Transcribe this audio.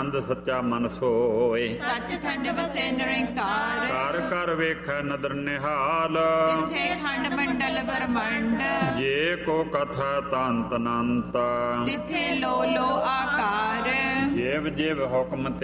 ਆਨੰਦ ਸੱਚਾ ਮਨ ਸੋਏ। ਸੱਚਖੰਡ ਵਸੇ ਨਿਰੰਕਾਰ, ਘਰ ਘਰ ਵੇਖੈ ਨਦਰ ਨਿਹਾਲ, ਤਿੱਥੇ ਖੰਡ ਮੰਡਲ ਬ੍ਰਹਮੰਡ। ਜੇ ਕੋ ਕਥਾ ਤੰਤ ਅਨੰਤ, ਤਿੱਥੇ ਲੋ ਲੋ ਆਕਾਰ, ਜਿਵ ਜਿਵ ਹੁਕਮ